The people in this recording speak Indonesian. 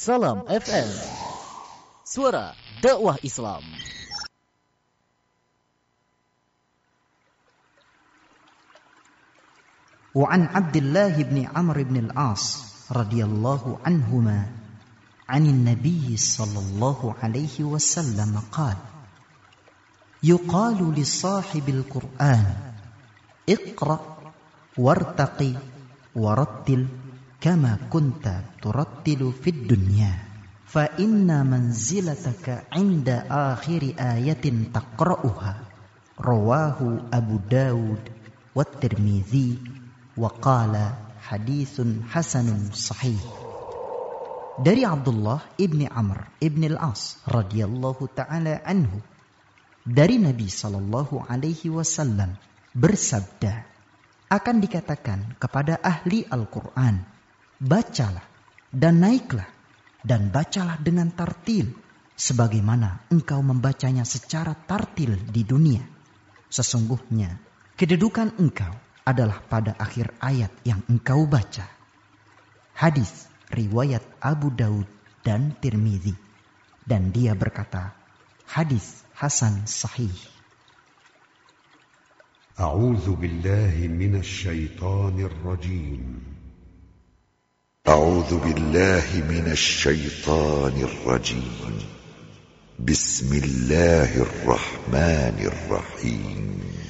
Salam FM, suara dakwah Islam. وعن عبد الله بن عمرو بن العاص رضي الله عنهما عن النبي صلى الله عليه وسلم قال: يقال لصاحب القرآن اقرأ وارتقي ورتل كما كنت ترتل في الدنيا فإن منزلتك عند آخر آية تقرأها. رواه أبو داود والترمذي وقال حديث حسن صحيح. Dari Abdullah ibni Amr ibni al-As radhiyallahu ta'ala anhu, dari Nabi sallallahu alaihi wasallam bersabda, akan dikatakan kepada ahli Al-Quran, bacalah dan naiklah dan bacalah dengan tartil sebagaimana engkau membacanya secara tartil di dunia. Sesungguhnya kedudukan engkau adalah pada akhir ayat yang engkau baca. Hadis riwayat Abu Daud dan Tirmidzi, dan dia berkata, hadis hasan sahih. A'udzu billahi minasy syaithanir rajim. A'udzu billahi minasy syaithanir rajim. Bismillahirrahmanirrahim.